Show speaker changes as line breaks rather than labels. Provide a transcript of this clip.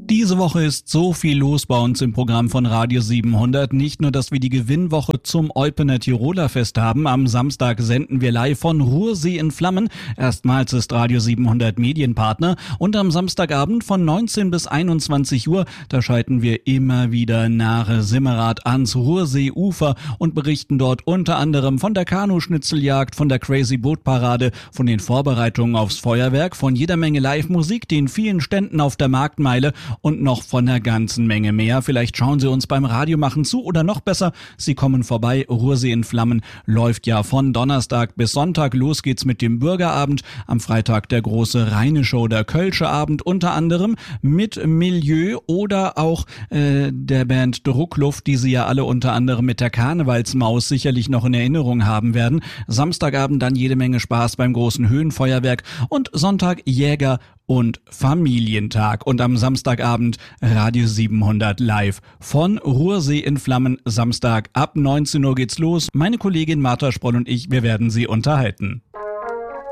Diese Woche ist so viel los bei uns im Programm von Radio 700. Nicht nur, dass wir die Gewinnwoche zum Eupener Tiroler Fest haben. Am Samstag senden wir live von Ruhrsee in Flammen. Erstmals ist Radio 700 Medienpartner. Und am Samstagabend von 19 bis 21 Uhr, da schalten wir immer wieder nach Simmerath ans Ruhrseeufer und berichten dort unter anderem von der Kanuschnitzeljagd, von der Crazy Boat Parade, von den Vorbereitungen aufs Feuerwerk, von jeder Menge Live-Musik, den vielen Ständen auf der Marktmeile und noch von einer ganzen Menge mehr. Vielleicht schauen Sie uns beim Radiomachen zu oder noch besser, Sie kommen vorbei. Ruhrsee in Flammen läuft ja von Donnerstag bis Sonntag. Los geht's mit dem Bürgerabend. Am Freitag der große rheinische oder kölsche Abend, unter anderem mit Milieu oder auch der Band Druckluft, die Sie ja alle unter anderem mit der Karnevalsmaus sicherlich noch in Erinnerung haben werden. Samstagabend dann jede Menge Spaß beim großen Höhenfeuerwerk und Sonntag Jäger und Familientag. Und am Samstagabend Radio 700 live von Ruhrsee in Flammen. Samstag ab 19 Uhr geht's los. Meine Kollegin Martha Sproll und ich, wir werden Sie unterhalten.